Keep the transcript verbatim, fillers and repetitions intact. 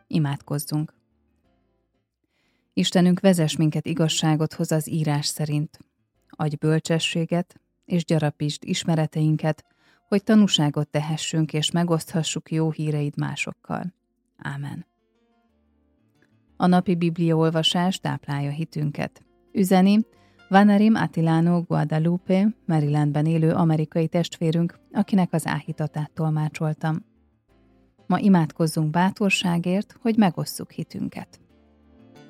Imádkozzunk! Istenünk, vezess minket igazságodhoz az írás szerint. Adj bölcsességet, és gyarapítsd ismereteinket, hogy tanúságot tehessünk és megoszthassuk jó híreid másokkal. Ámen. A napi bibliaolvasás táplálja hitünket. Üzeni Vanarim Attilano Guadalupe, Marylandben élő amerikai testvérünk, akinek az áhítatát tolmácsoltam. Ma imádkozzunk bátorságért, hogy megosszuk hitünket.